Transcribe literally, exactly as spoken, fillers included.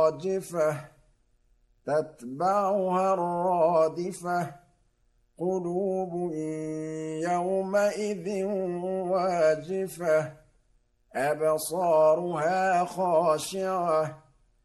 راجفة تتبعها الرادفة قلوب يومئذ واجفة أبصارها خاشعة